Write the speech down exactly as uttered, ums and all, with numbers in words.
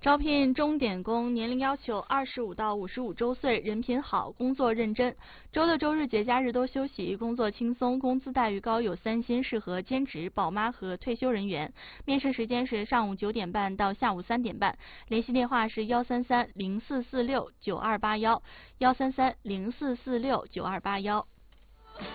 招聘钟点工，年龄要求二十五到五十五周岁，人品好，工作认真，周六周日节假日都休息，工作轻松，工资待遇高，有三薪，适合兼职、宝妈和退休人员。面试时间是上午九点半到下午三点半，联系电话是幺三三零四四六九二八幺，幺三三零四四六九二八幺。